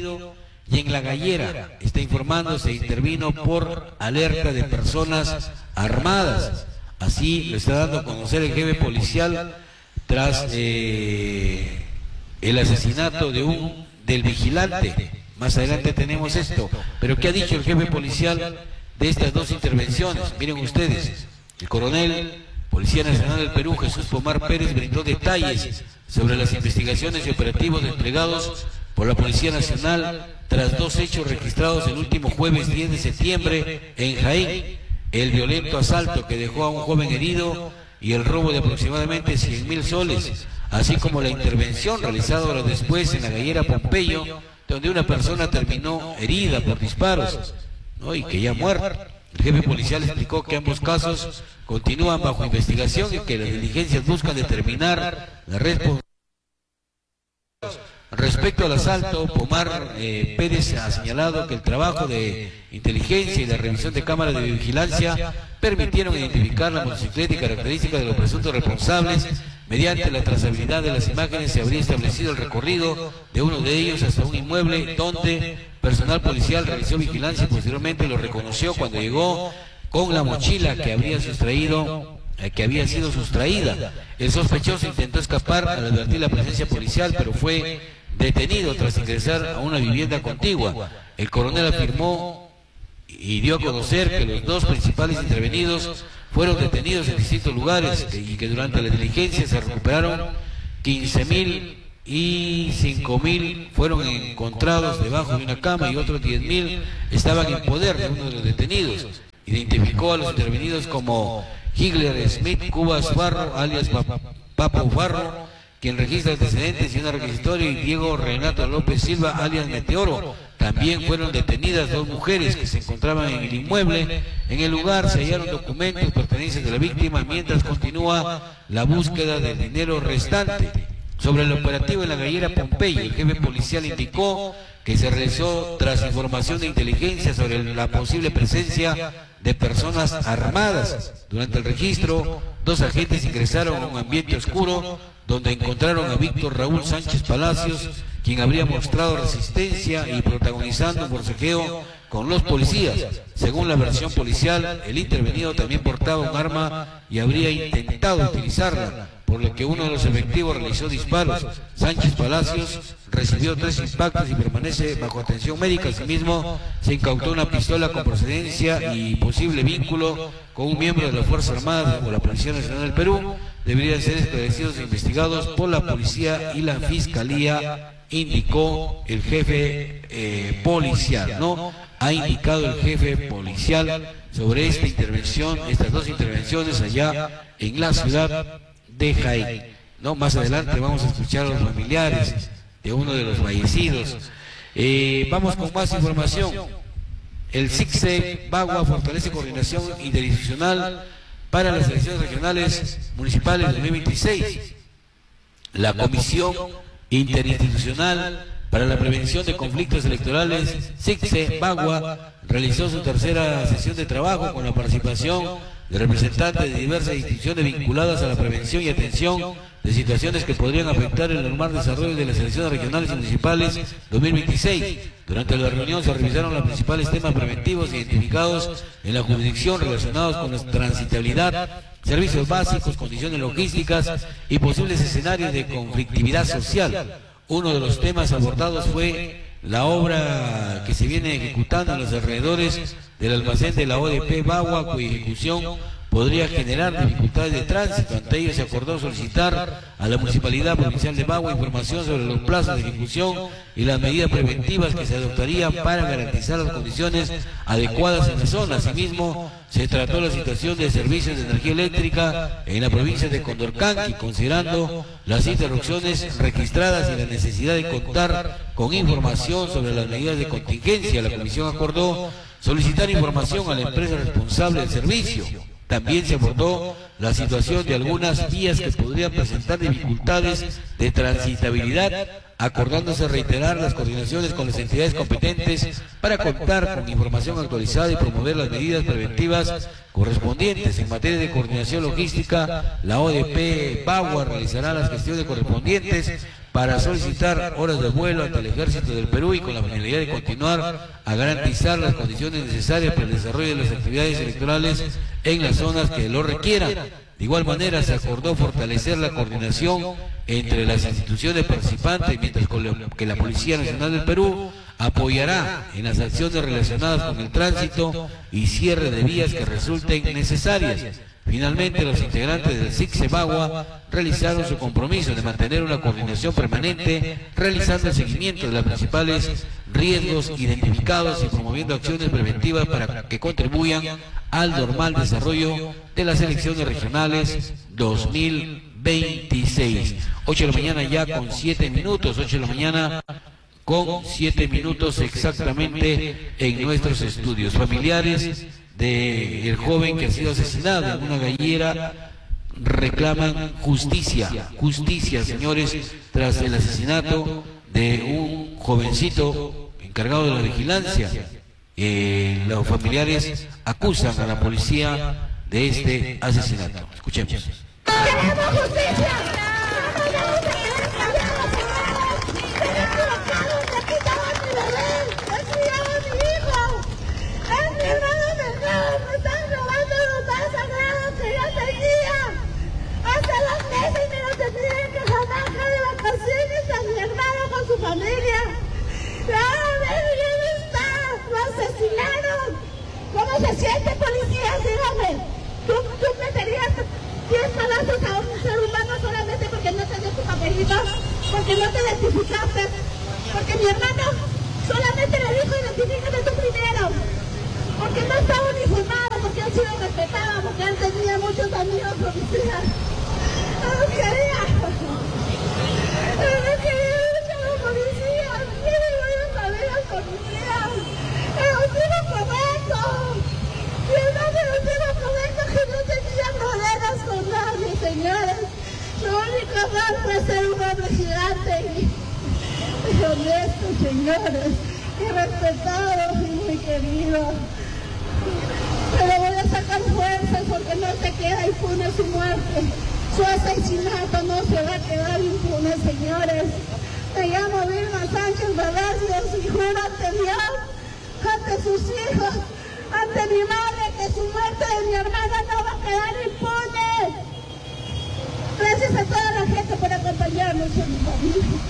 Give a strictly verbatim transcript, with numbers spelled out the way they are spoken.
herido, y en La Gallera, está informando, se intervino por alerta de personas armadas. Así lo está dando a conocer el jefe policial tras eh, el asesinato de un del vigilante. Más adelante tenemos esto. Pero ¿qué ha dicho el jefe policial de estas dos intervenciones? Miren ustedes, el coronel Policía Nacional del Perú, Jesús Pomar Pérez, brindó detalles sobre las investigaciones y operativos desplegados por la Policía Nacional tras dos hechos registrados el último jueves diez de septiembre en Jaén: el violento asalto que dejó a un joven herido y el robo de aproximadamente cien mil soles, así como la intervención realizada horas después en La Gallera Pompeyo, donde una persona terminó herida por disparos, ¿no?, y que ya muerta. El jefe policial explicó que ambos casos continúan bajo investigación y que las diligencias buscan determinar la responsabilidad. Respecto al asalto, Pomar eh, Pérez ha señalado que el trabajo de inteligencia y la revisión de cámaras de vigilancia permitieron identificar la motocicleta y características de los presuntos responsables. Mediante la trazabilidad de las imágenes se habría establecido el recorrido de uno de ellos hasta un inmueble donde personal policial realizó vigilancia y posteriormente lo reconoció cuando llegó con la mochila que habría sustraído eh, que había sido sustraída. El sospechoso intentó escapar al advertir la presencia policial, pero fue detenido tras ingresar a una vivienda contigua. El coronel afirmó y dio a conocer que los dos principales intervenidos fueron detenidos en distintos lugares y que durante la diligencia se recuperaron quince mil y cinco mil fueron encontrados debajo de una cama y otros diez mil estaban en poder de uno de los detenidos. Identificó a los intervenidos como Higler Smith Cubas Barro, alias Papo Barro, quien registra antecedentes y una requisitoria, y Diego Renato López Silva, alias Meteoro. También fueron detenidas dos mujeres que se encontraban en el inmueble. En el lugar se hallaron documentos pertenecientes de la víctima, mientras continúa la búsqueda del dinero restante. Sobre el operativo en La Gallera Pompeyo, el jefe policial indicó que se realizó tras información de inteligencia sobre la posible presencia de personas armadas. Durante el registro, dos agentes ingresaron a un ambiente oscuro donde encontraron a Víctor Raúl Sánchez Palacios, quien habría mostrado resistencia y protagonizando un forcejeo con los policías. Según la versión policial, el intervenido también portaba un arma y habría intentado utilizarla, por lo que uno de los efectivos realizó disparos. Sánchez Palacios recibió tres impactos y permanece bajo atención médica. Asimismo, se incautó una pistola con procedencia y posible vínculo con un miembro de las Fuerzas Armadas o la Policía Nacional del Perú. Deberían ser esclarecidos e investigados por la policía y la fiscalía, indicó el jefe eh, policial, ¿no? Ha indicado el jefe policial sobre esta intervención, estas dos intervenciones allá en la ciudad de Jaén, ¿no? Más adelante vamos a escuchar a los familiares de uno de los fallecidos. Eh, vamos con más información. El S I C S E Bagua fortalece coordinación interinstitucional para las elecciones regionales municipales dos mil veintiséis. La Comisión Interinstitucional para la Prevención de Conflictos Electorales, S I C S E Bagua, realizó su tercera sesión de trabajo con la participación de representantes de diversas instituciones vinculadas a la prevención y atención de situaciones que podrían afectar el normal desarrollo de las elecciones regionales y municipales dos mil veintiséis. Durante la reunión se revisaron los principales temas preventivos identificados en la jurisdicción relacionados con la transitabilidad, servicios básicos, condiciones logísticas y posibles escenarios de conflictividad social. Uno de los temas abordados fue la obra que se viene ejecutando en los alrededores del almacén de la O D P Bagua, cuya ejecución podría generar dificultades de tránsito. Ante ello se acordó solicitar a la Municipalidad Provincial de Bagua información sobre los plazos de ejecución y las medidas preventivas que se adoptarían para garantizar las condiciones adecuadas en la zona. Asimismo, se trató la situación de servicios de energía eléctrica en la provincia de Condorcanqui, considerando las interrupciones registradas y la necesidad de contar con información sobre las medidas de contingencia. La comisión acordó solicitar información a la empresa responsable del servicio. También se abordó la situación de algunas vías que podrían presentar dificultades de transitabilidad, acordándose reiterar las coordinaciones con las entidades competentes para contar con información actualizada y promover las medidas preventivas correspondientes. En materia de coordinación logística, la O D P Bagua realizará las gestiones correspondientes para solicitar horas de vuelo ante el Ejército del Perú y con la finalidad de continuar a garantizar las condiciones necesarias para el desarrollo de las actividades electorales en las zonas que lo requieran. De igual manera, se acordó fortalecer la coordinación entre las instituciones participantes, mientras que la Policía Nacional del Perú apoyará en las acciones relacionadas con el tránsito y cierre de vías que resulten necesarias. Finalmente, los integrantes del S I C Cebagua realizaron su compromiso de mantener una coordinación permanente, realizando el seguimiento de los principales riesgos identificados y promoviendo acciones preventivas para que contribuyan al normal desarrollo de las elecciones regionales dos mil veintiséis. ocho de la mañana ya con siete minutos, ocho de la mañana con siete minutos exactamente en nuestros estudios. Familiares del joven que ha sido asesinado en una gallera reclaman justicia, justicia, señores, tras el asesinato de un jovencito encargado de la vigilancia. Eh, los familiares acusan a la policía de este asesinato. Escuchemos. ¡Queremos justicia! Familia, ¿dónde está? Lo asesinaron. ¿Cómo se siente, policía? Dígame. ¿Tú, tú meterías diez balazos a un ser humano solamente porque no te dio tu papelito? Porque no te identificaste. Porque mi hermano solamente le dijo identifícate tú primero. Porque no estaba uniformado, porque han sido respetados, porque él tenía muchos amigos policías. No quería. No quería. Policía, ¿quién voy a saber a policía? ¡El último correcto! ¡Y el nombre del último correcto que no tenía problemas con nadie, señores! Lo único mal fue ser un hombre gigante y, y honesto, señores, y respetado y muy querido. Pero voy a sacar fuerzas porque no se queda impune su muerte. Su asesinato no se va a quedar impune, señores. Me llamo Vilma Sánchez Palacios y juro ante Dios, ante sus hijos, ante mi madre, que su muerte de mi hermana no va a quedar impune. Gracias a toda la gente por acompañarnos en mi familia.